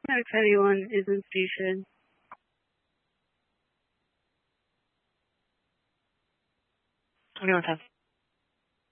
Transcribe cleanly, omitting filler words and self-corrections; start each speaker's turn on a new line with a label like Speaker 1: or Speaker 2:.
Speaker 1: Not if anyone is in station.
Speaker 2: 21 times.